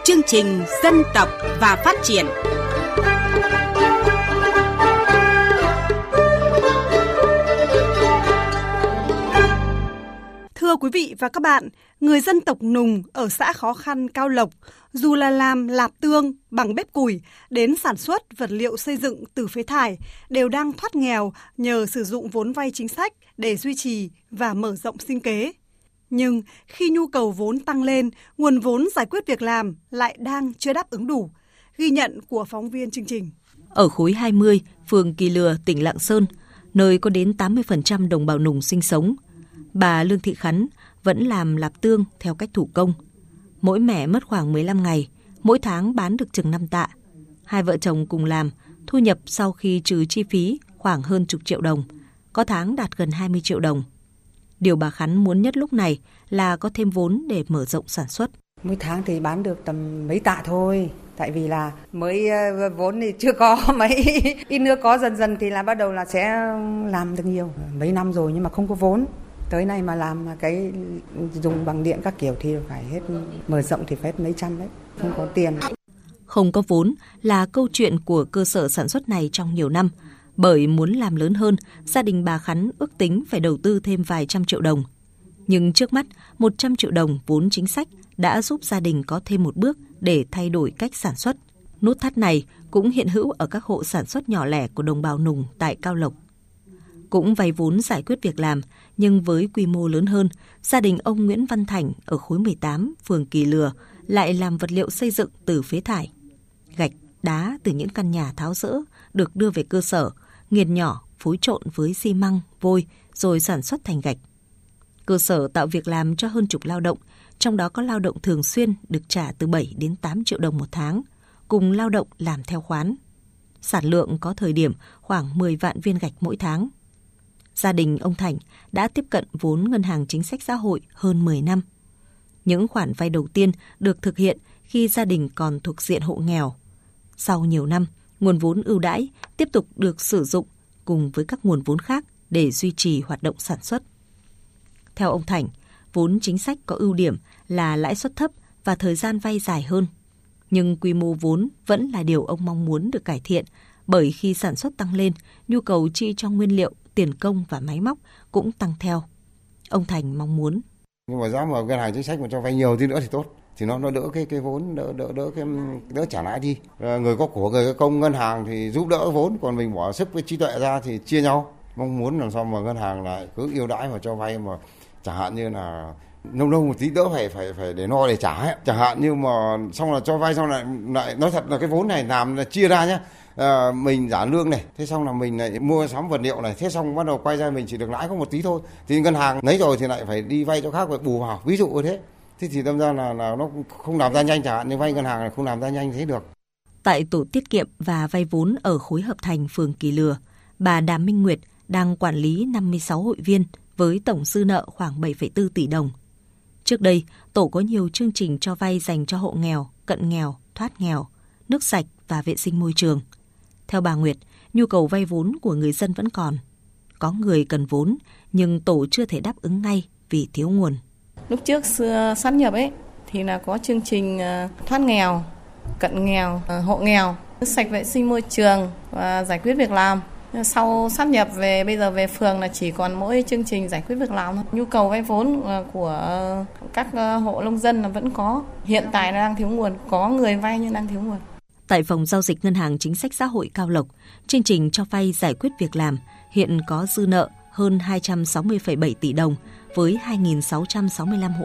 chương trình Dân tộc và Phát triển. Thưa quý vị và các bạn, người dân tộc Nùng ở xã khó khăn Cao Lộc, dù là làm lạp tương bằng bếp củi đến sản xuất vật liệu xây dựng từ phế thải, đều đang thoát nghèo nhờ sử dụng vốn vay chính sách để duy trì và mở rộng sinh kế. Nhưng khi nhu cầu vốn tăng lên, nguồn vốn giải quyết việc làm lại đang chưa đáp ứng đủ. Ghi nhận của phóng viên chương trình. Ở khối 20, phường Kỳ Lừa, tỉnh Lạng Sơn, nơi có đến 80% đồng bào Nùng sinh sống, bà Lương Thị Khắn vẫn làm lạp tương theo cách thủ công. Mỗi mẻ mất khoảng 15 ngày, mỗi tháng bán được chừng 5 tạ. Hai vợ chồng cùng làm, thu nhập sau khi trừ chi phí khoảng hơn chục triệu đồng, có tháng đạt gần 20 triệu đồng. Điều bà Khắn muốn nhất lúc này là có thêm vốn để mở rộng sản xuất. Mỗi tháng thì bán được tầm mấy tạ thôi. Tại vì là mới vốn thì chưa có mấy, ít nữa có dần dần thì là bắt đầu là sẽ làm được nhiều. Mấy năm rồi nhưng mà không có vốn. Tới nay mà làm cái dùng bằng điện các kiểu thì phải hết, mở rộng thì phải hết mấy trăm đấy, không có tiền. Không có vốn là câu chuyện của cơ sở sản xuất này trong nhiều năm. Bởi muốn làm lớn hơn, gia đình bà Khắn ước tính phải đầu tư thêm vài trăm triệu đồng. Nhưng trước mắt, 100 triệu đồng vốn chính sách đã giúp gia đình có thêm một bước để thay đổi cách sản xuất. Nút thắt này cũng hiện hữu ở các hộ sản xuất nhỏ lẻ của đồng bào Nùng tại Cao Lộc. Cũng vay vốn giải quyết việc làm, nhưng với quy mô lớn hơn, gia đình ông Nguyễn Văn Thành ở khối 18, phường Kỳ Lừa lại làm vật liệu xây dựng từ phế thải. Gạch, đá từ những căn nhà tháo dỡ được đưa về cơ sở, nghiền nhỏ, phối trộn với xi măng, vôi rồi sản xuất thành gạch. Cơ sở tạo việc làm cho hơn chục lao động, trong đó có lao động thường xuyên được trả từ 7 đến 8 triệu đồng một tháng, cùng lao động làm theo khoán. Sản lượng có thời điểm khoảng 10 vạn viên gạch mỗi tháng. Gia đình ông Thành đã tiếp cận vốn Ngân hàng Chính sách Xã hội hơn 10 năm. Những khoản vay đầu tiên được thực hiện khi gia đình còn thuộc diện hộ nghèo. Sau nhiều năm, nguồn vốn ưu đãi tiếp tục được sử dụng cùng với các nguồn vốn khác để duy trì hoạt động sản xuất. Theo ông Thành, vốn chính sách có ưu điểm là lãi suất thấp và thời gian vay dài hơn. Nhưng quy mô vốn vẫn là điều ông mong muốn được cải thiện, bởi khi sản xuất tăng lên, nhu cầu chi cho nguyên liệu, tiền công và máy móc cũng tăng theo. Ông Thành mong muốn. Nhưng mà giá mà Ngân hàng Chính sách mà cho vay nhiều tí nữa thì tốt. Thì nó đỡ cái vốn, đỡ trả lãi đi. Người có của, người có công, ngân hàng thì giúp đỡ vốn, còn mình bỏ sức với trí tuệ ra thì chia nhau. Mong muốn làm sao mà ngân hàng lại cứ ưu đãi mà cho vay, mà chẳng hạn như là nông một tí đỡ phải để no để trả ấy. Chẳng hạn như mà xong là cho vay xong lại nói thật là cái vốn này làm là chia ra nhá. Mình trả lương này, thế xong là mình lại mua sắm vật liệu này, thế xong bắt đầu quay ra mình chỉ được lãi có một tí thôi. Thì ngân hàng lấy rồi thì lại phải đi vay cho khác, phải bù vào, ví dụ như thế. Thế thì đâm ra là nó không làm ra nhanh, chẳng hạn như vay ngân hàng này không làm ra nhanh thế được. Tại tổ tiết kiệm và vay vốn ở khối Hợp Thành, phường Kỳ Lừa, bà Đàm Minh Nguyệt đang quản lý 56 hội viên với tổng dư nợ khoảng 7,4 tỷ đồng. Trước đây, tổ có nhiều chương trình cho vay dành cho hộ nghèo, cận nghèo, thoát nghèo, nước sạch và vệ sinh môi trường. Theo bà Nguyệt, nhu cầu vay vốn của người dân vẫn còn. Có người cần vốn, nhưng tổ chưa thể đáp ứng ngay vì thiếu nguồn. Lúc trước sát nhập ấy thì là có chương trình thoát nghèo, cận nghèo, hộ nghèo, nước sạch vệ sinh môi trường và giải quyết việc làm. Sau sát nhập về, bây giờ về phường là chỉ còn mỗi chương trình giải quyết việc làm thôi. Nhu cầu vay vốn của các hộ nông dân là vẫn có. Hiện tại là đang thiếu nguồn, có người vay nhưng đang thiếu nguồn. Tại phòng giao dịch Ngân hàng Chính sách Xã hội Cao Lộc, chương trình cho vay giải quyết việc làm hiện có dư nợ hơn 260,7 tỷ đồng với 2.665 hộ